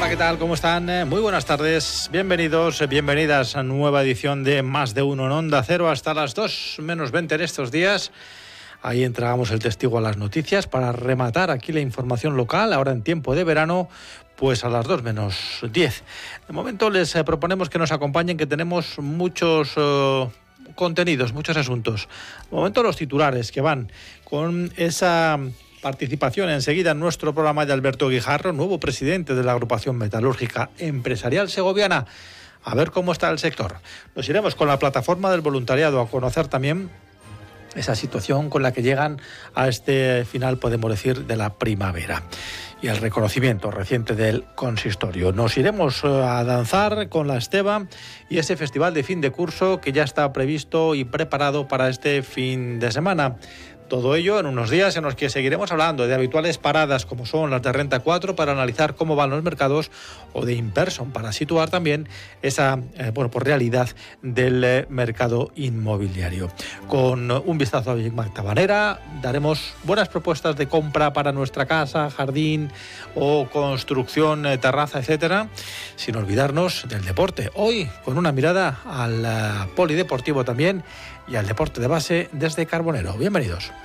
Hola, ¿qué tal? ¿Cómo están? Muy buenas tardes. Bienvenidos, bienvenidas a nueva edición de Más de Uno en Onda Cero hasta las 2 menos 20 en estos días. Ahí entregamos el testigo a las noticias para rematar aquí la información local, ahora en tiempo de verano, pues a las 2 menos 10. De momento les proponemos que nos acompañen, que tenemos muchos contenidos, muchos asuntos. De momento los titulares que van con esa participación enseguida en nuestro programa de Alberto Guijarro, nuevo presidente de la Agrupación Metalúrgica Empresarial Segoviana. A ver cómo está el sector. Nos iremos con la plataforma del voluntariado a conocer también esa situación con la que llegan a este final, podemos decir, de la primavera y el reconocimiento reciente del consistorio. Nos iremos a danzar con la Esteba y ese festival de fin de curso que ya está previsto y preparado para este fin de semana. Todo ello en unos días en los que seguiremos hablando de habituales paradas como son las de Renta 4 para analizar cómo van los mercados, o de Inperson para situar también esa realidad del mercado inmobiliario. Con un vistazo a Big Mac Tabanera daremos buenas propuestas de compra para nuestra casa, jardín o construcción, terraza, etcétera, sin olvidarnos del deporte. Hoy con una mirada al polideportivo también y al deporte de base desde Carbonero. Bienvenidos.